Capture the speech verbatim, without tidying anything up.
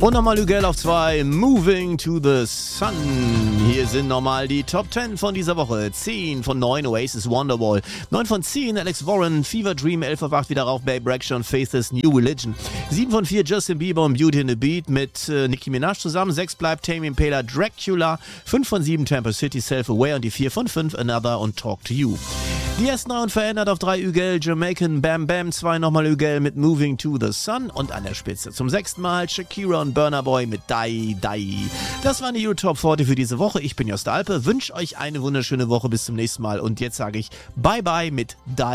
Und nochmal Hügel auf zwei, Moving to the Sun. Hier sind nochmal die Top zehn von dieser Woche. zehn von neun, Oasis, Wonderwall. neun von zehn, Alex Warren, Fever Dream. elf auf acht, wieder rauf, Babe Rexha und Faithless, New Religion. sieben von vier, Justin Bieber und Beauty in the Beat mit äh, Nicki Minaj zusammen. sechs bleibt Tame Impala, Dracula. fünf von sieben, Tampa City, Self Aware. Und die vier von fünf, Another und Talk to You. Die ersten drei unverändert auf drei Hügel, Jamaican, Bam Bam. zwei nochmal Hügel mit Moving to the Sun. Und an der Spitze zum sechsten Mal Shakira und Burna Boy mit Die Die. Das waren die Top vierzig für diese Woche. Ich bin Jost Alpe, wünsche euch eine wunderschöne Woche. Bis zum nächsten Mal. Und jetzt sage ich Bye Bye mit Die.